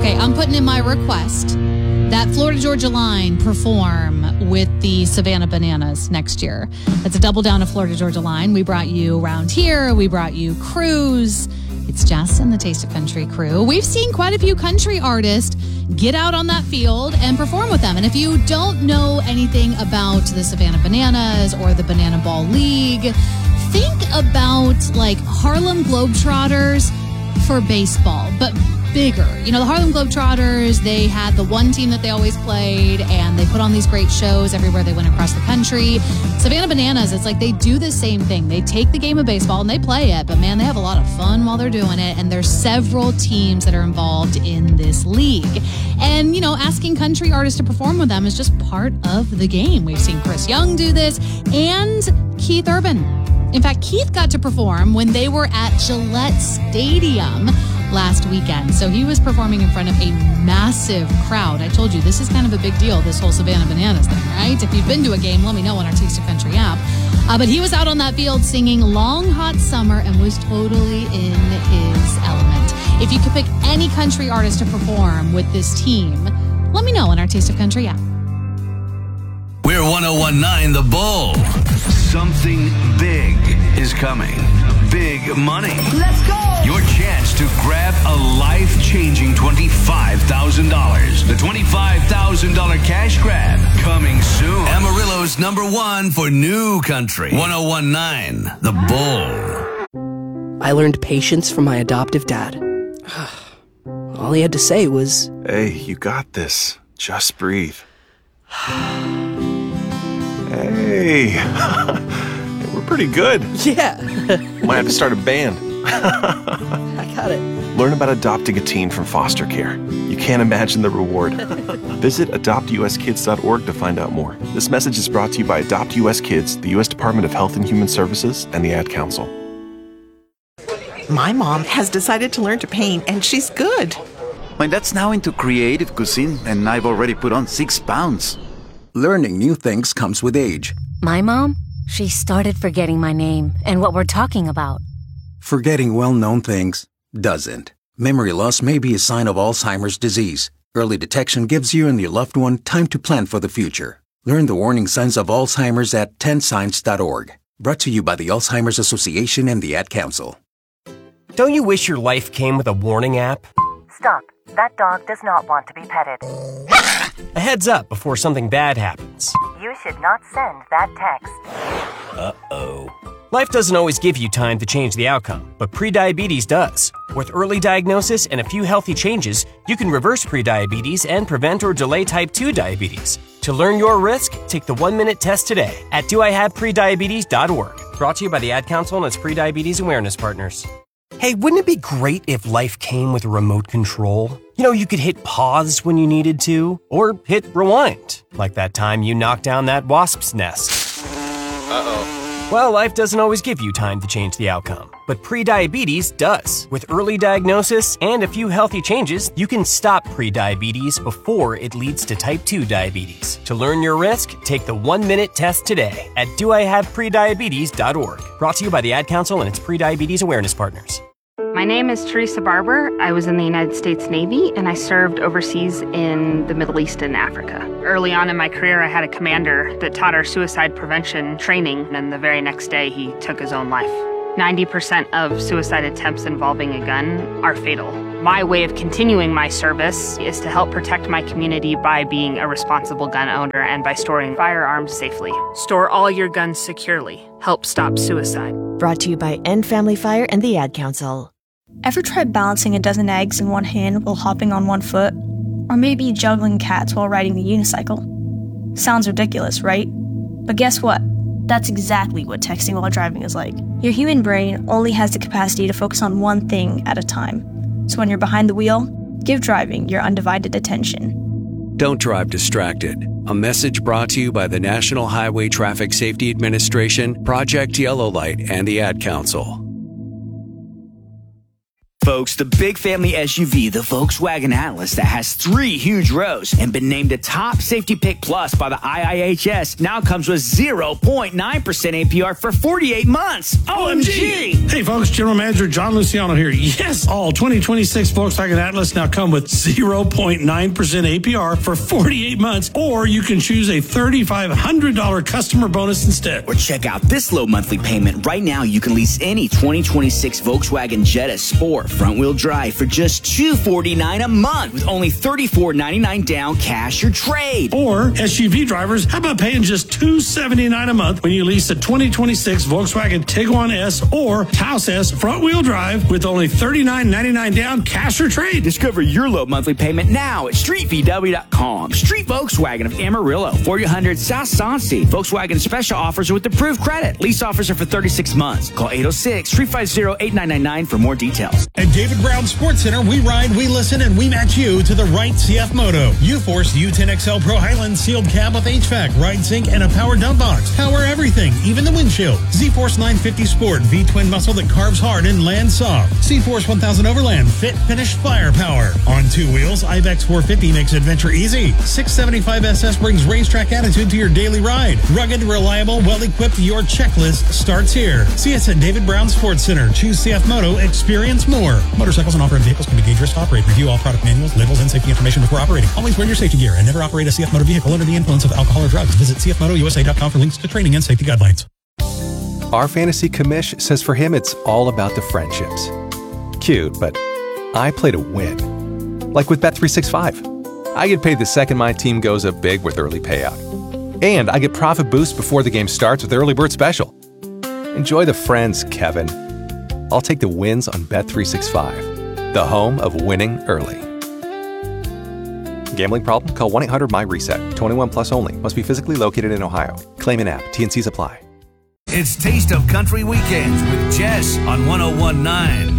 Okay, I'm putting in my request that Florida Georgia Line perform with the Savannah Bananas next year. That's a double down of Florida Georgia Line. We brought you Around Here. We brought you Cruise. It's Jess and the Taste of Country crew. We've seen quite a few country artists get out on that field and perform with them. And if you don't know anything about the Savannah Bananas or the Banana Ball League, think about like Harlem Globetrotters for baseball, but bigger. You know, the Harlem Globetrotters, they had the one team that they always played, and they put on these great shows everywhere they went across the country. Savannah Bananas, it's like they do the same thing. They take the game of baseball and they play it, but man, they have a lot of fun while they're doing it, and there's several teams that are involved in this league. And, you know, asking country artists to perform with them is just part of the game. We've seen Chris Young do this, and Keith Urban. In fact, Keith got to perform when they were at Gillette Stadium last weekend. So he was performing in front of a massive crowd. I told you, this is kind of a big deal, this whole Savannah Bananas thing, right? If you've been to a game, let me know on our Taste of Country app. But he was out on that field singing Long Hot Summer and was totally in his element. If you could pick any country artist to perform with this team, let me know on our Taste of Country app. We're 1019 The Bull. Something big is coming. Big money. Let's go! Your chance to grab a life-changing $25,000. The $25,000 cash grab coming soon. Amarillo's #1 for new country. 1019 The Bull. I learned patience from my adoptive dad. All he had to say was, "Hey, you got this. Just breathe." Hey, we're pretty good. yeah, Might have to start a band. I got it. Learn about adopting a teen from foster care. You can't imagine the reward. Visit adoptuskids.org to find out more. This message is brought to you by Adopt US Kids, the U.S. Department of Health and Human Services, and the Ad Council. My mom has decided to learn to paint, and she's good. My dad's now into creative cuisine, and I've already put on 6 pounds. Learning new things comes with age. My mom, she started forgetting my name and what we're talking about. Forgetting well-known things doesn't. Memory loss may be a sign of Alzheimer's disease. Early detection gives you and your loved one time to plan for the future. Learn the warning signs of Alzheimer's at 10signs.org. Brought to you by the Alzheimer's Association and the Ad Council. Don't you wish your life came with a warning app? Stop. That dog does not want to be petted. A heads up before something bad happens. You should not send that text. Uh-oh. Life doesn't always give you time to change the outcome, but prediabetes does. With early diagnosis and a few healthy changes, you can reverse prediabetes and prevent or delay type 2 diabetes. To learn your risk, take the 1-minute test today at doihaveprediabetes.org. Brought to you by the Ad Council and its prediabetes awareness partners. Hey, wouldn't it be great if life came with a remote control? You know, you could hit pause when you needed to, or hit rewind, like that time you knocked down that wasp's nest. Uh-oh. Well, life doesn't always give you time to change the outcome, but prediabetes does. With early diagnosis and a few healthy changes, you can stop prediabetes before it leads to type 2 diabetes. To learn your risk, take the 1-minute test today at doihaveprediabetes.org. Brought to you by the Ad Council and its prediabetes awareness partners. My name is Teresa Barber. I was in the United States Navy, and I served overseas in the Middle East and Africa. Early on in my career, I had a commander that taught our suicide prevention training, and the very next day, he took his own life. 90% of suicide attempts involving a gun are fatal. My way of continuing my service is to help protect my community by being a responsible gun owner and by storing firearms safely. Store all your guns securely. Help stop suicide. Brought to you by End Family Fire and the Ad Council. Ever tried balancing a dozen eggs in one hand while hopping on one foot? Or maybe juggling cats while riding the unicycle? Sounds ridiculous, right? But guess what? That's exactly what texting while driving is like. Your human brain only has the capacity to focus on one thing at a time. So when you're behind the wheel, give driving your undivided attention. Don't drive distracted. A message brought to you by the National Highway Traffic Safety Administration, Project Yellow Light, and the Ad Council. Folks, the big family SUV, the Volkswagen Atlas, that has 3 huge rows and been named a top safety pick plus by the IIHS, now comes with 0.9% APR for 48 months. OMG! Hey folks, General Manager John Luciano here. Yes, all 2026 Volkswagen Atlas now come with 0.9% APR for 48 months, or you can choose a $3,500 customer bonus instead. Or check out this low monthly payment. Right now, you can lease any 2026 Volkswagen Jetta Sport front-wheel drive for just $249 a month with only $34.99 down, cash or trade. Or SUV drivers, how about paying just $279 a month when you lease a 2026 Volkswagen Tiguan S or Taos S front-wheel drive with only $39.99 down, cash or trade. Discover your low monthly payment now at StreetVW.com. Street Volkswagen of Amarillo, 400 South Sonsi. Volkswagen special offers with approved credit. Lease offers are for 36 months. Call 806-350-8999 for more details. At David Brown Sports Center, we ride, we listen, and we match you to the right CF Moto. U-Force U10XL Pro Highland sealed cab with HVAC, ride sync, and a power dump box. Power everything, even the windshield. Z-Force 950 Sport, V-twin muscle that carves hard and lands soft. C-Force 1000 Overland, fit, finished firepower. On 2 wheels, Ibex 450 makes adventure easy. 675 SS brings racetrack attitude to your daily ride. Rugged, reliable, well-equipped, your checklist starts here. See us at David Brown Sports Center. Choose CF Moto, experience more. Motorcycles and off-road vehicles can be dangerous to operate. Review all product manuals, labels, and safety information before operating. Always wear your safety gear and never operate a CF Moto vehicle under the influence of alcohol or drugs. Visit cfmotousa.com for links to training and safety guidelines. Our fantasy commish says for him it's all about the friendships. Cute, but I play to win. Like with Bet365. I get paid the second my team goes up big with early payout. And I get profit boost before the game starts with Early Bird Special. Enjoy the friends, Kevin. I'll take the wins on Bet365, the home of winning early. Gambling problem? Call 1-800-MY-RESET. 21 plus only. Must be physically located in Ohio. Claim in app. T&Cs apply. It's Taste of Country Weekends with Jess on 101.9.